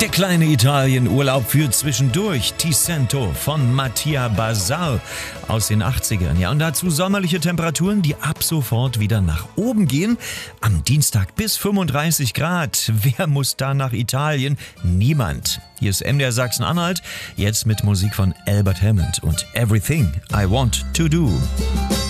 Der kleine Italien-Urlaub für zwischendurch. Ticento von Mattia Basal aus den 80ern. Ja, und dazu sommerliche Temperaturen, die ab sofort wieder nach oben gehen. Am Dienstag bis 35 Grad. Wer muss da nach Italien? Niemand. Hier ist MDR Sachsen-Anhalt. Jetzt mit Musik von Albert Hammond und Everything I Want to Do.